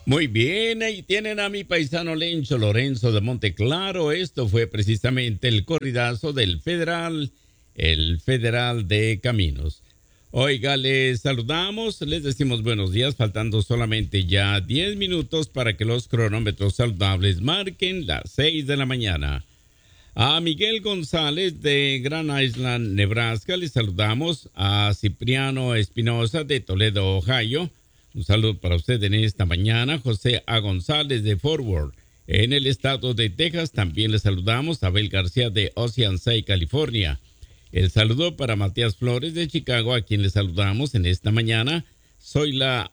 Muy bien, ahí tienen a mi paisano Lencho Lorenzo de Monteclaro. Esto fue precisamente el corridazo del el Federal de Caminos. Oiga, les saludamos, les decimos buenos días, faltando solamente ya 10 minutos para que los cronómetros saludables marquen las 6 de la mañana. A Miguel González de Grand Island, Nebraska, les saludamos. A Cipriano Espinosa de Toledo, Ohio. Un saludo para usted en esta mañana. José A. González de Fort Worth, en el estado de Texas. También le saludamos a Abel García de Oceanside, California. El saludo para Matías Flores de Chicago, a quien le saludamos en esta mañana. Soy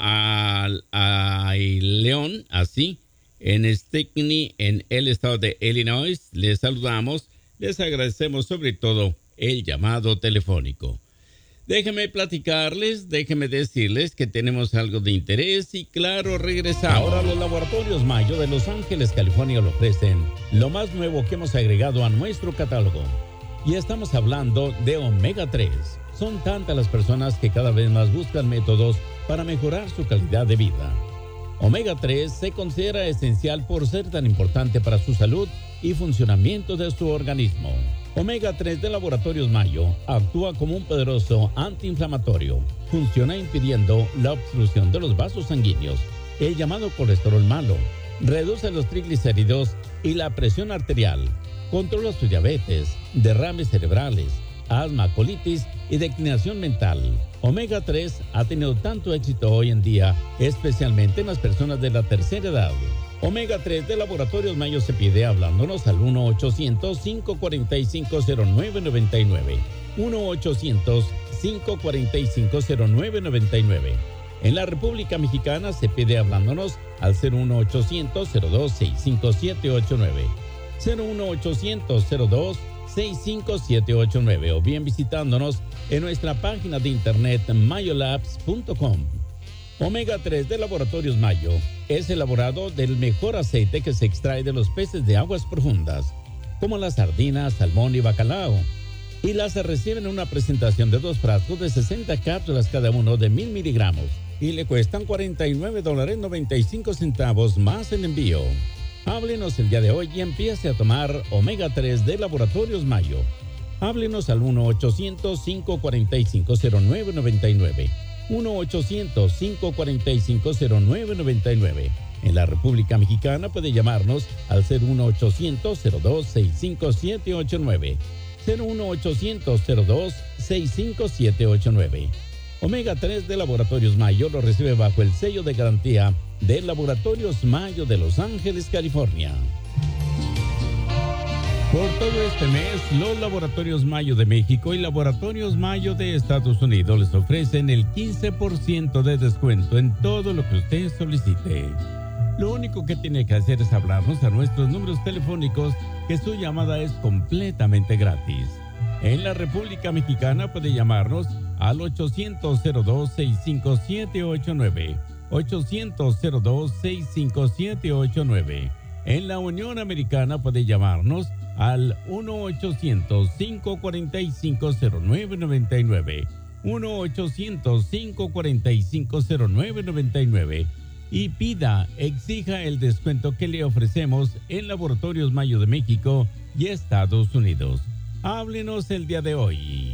León, así, en Stickney, en el estado de Illinois. Les saludamos. Les agradecemos sobre todo el llamado telefónico. Déjenme platicarles, déjenme decirles que tenemos algo de interés y claro, regresamos. Ahora los laboratorios Mayo de Los Ángeles, California, lo ofrecen lo más nuevo que hemos agregado a nuestro catálogo. Y estamos hablando de Omega 3. Son tantas las personas que cada vez más buscan métodos para mejorar su calidad de vida. Omega 3 se considera esencial por ser tan importante para su salud y funcionamiento de su organismo. Omega 3 de Laboratorios Mayo actúa como un poderoso antiinflamatorio. Funciona impidiendo la obstrucción de los vasos sanguíneos, el llamado colesterol malo. Reduce los triglicéridos y la presión arterial. Controla su diabetes, derrames cerebrales, asma, colitis y declinación mental. Omega 3 ha tenido tanto éxito hoy en día, especialmente en las personas de la tercera edad. Omega 3 de Laboratorios Mayo se pide hablándonos al 1-800-545-0999. 1-800-545-0999. En la República Mexicana se pide hablándonos al 01800-02-65789. 01800-02-65789 o bien visitándonos en nuestra página de internet mayolabs.com. Omega 3 de Laboratorios Mayo es elaborado del mejor aceite que se extrae de los peces de aguas profundas, como las sardinas, salmón y bacalao. Y las reciben en una presentación de 2 frascos de 60 cápsulas cada uno de 1000 miligramos. Y le cuestan $49.95 más en envío. Háblenos el día de hoy y empiece a tomar Omega 3 de Laboratorios Mayo. Háblenos al 1-800-545-0999. 1-800-545-0999. En la República Mexicana puede llamarnos al 01800-02-65789. 01800-02-65789. Omega 3 de Laboratorios Mayo lo recibe bajo el sello de garantía de Laboratorios Mayo de Los Ángeles, California. Por todo este mes, los Laboratorios Mayo de México y Laboratorios Mayo de Estados Unidos les ofrecen el 15% de descuento en todo lo que usted solicite. Lo único que tiene que hacer es hablarnos a nuestros números telefónicos, que su llamada es completamente gratis. En la República Mexicana puede llamarnos al 800-02-65789. 800-02-65789. En la Unión Americana puede llamarnos al 1-800-545-0999. 1-800-545-0999. Y exija el descuento que le ofrecemos en Laboratorios Mayo de México y Estados Unidos. Háblenos el día de hoy.